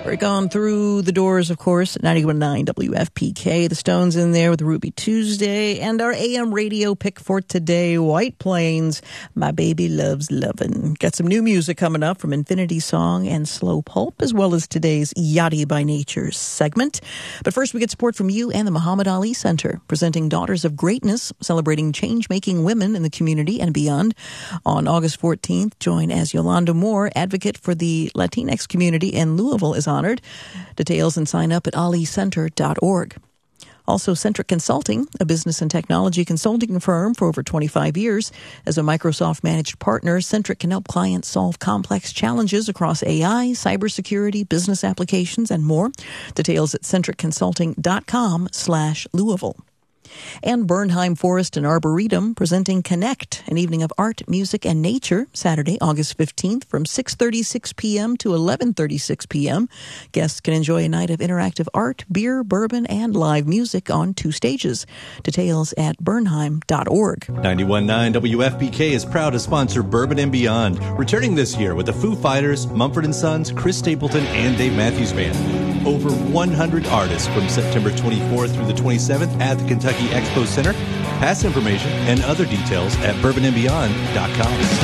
Break on through the doors, of course, at 91.9 WFPK. The Stones in there with Ruby Tuesday. And our AM radio pick for today, White Plains, My Baby Loves Lovin'. Got some new music coming up from Infinity Song and Slow Pulp, as well as today's Yachty by Nature segment. But first, we get support from you and the Muhammad Ali Center, presenting Daughters of Greatness, celebrating change-making women in the community and beyond. On August 14th, join as Yolanda Moore, advocate for the Latinx community in Louisville, is honored. Details and sign up at alicenter.org. Also, Centric Consulting, a business and technology consulting firm for over 25 years. As a Microsoft-managed partner, Centric can help clients solve complex challenges across AI, cybersecurity, business applications, and more. Details at centricconsulting.com/Louisville. And Bernheim Forest and Arboretum presenting Connect, an evening of art, music, and nature, Saturday, August 15th from 6:36 p.m. to 11:36 p.m. Guests can enjoy a night of interactive art, beer, bourbon, and live music on 2 stages. Details at bernheim.org. 91.9 WFPK is proud to sponsor Bourbon and Beyond, returning this year with the Foo Fighters, Mumford & Sons, Chris Stapleton, and Dave Matthews Band. Over 100 artists from September 24th through the 27th at the Kentucky Expo Center. Pass information and other details at bourbonandbeyond.com.